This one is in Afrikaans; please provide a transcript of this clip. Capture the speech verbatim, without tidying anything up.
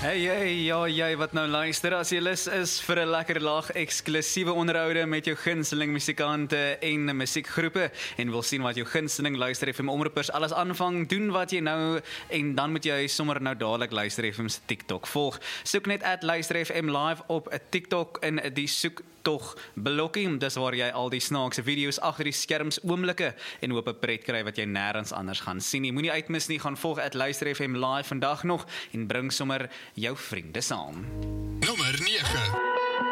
Hey, hey, ja, jy wat nou luister, as jy lus is vir 'n lekker laag eksklusiewe onderhoude met jou gunsteling musikante en musiekgroepe en wil sien wat jou gunsteling Luister F M omroepers alles aanvang, doen wat jy nou en dan moet jy sommer nou dadelik Luister F M se TikTok volg. Soek net at Luister F M live op 'n TikTok in die soek tog blokkie, dis waar jy al die snaakse video's agter die skerms oomblikke en hoop 'n pret kry wat jy nêrens anders gaan sien nie. Moenie uitmis nie, gaan volg at Luister F M live vandag nog en bring sommer jou vriende saam. Nommer nege.